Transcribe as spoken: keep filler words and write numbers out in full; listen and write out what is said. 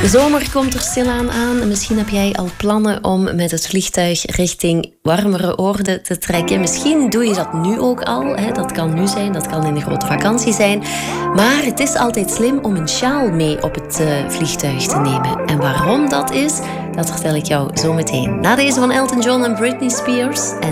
De zomer komt er stilaan aan. Misschien heb jij al plannen om met het vliegtuig richting warmere oorden te trekken. Misschien doe je dat nu ook al. Hè. Dat kan nu zijn, dat kan in de grote vakantie zijn. Maar het is altijd slim om een sjaal mee op het uh, vliegtuig te nemen. En waarom dat is, dat vertel ik jou zo meteen. Na deze van Elton John en Britney Spears. En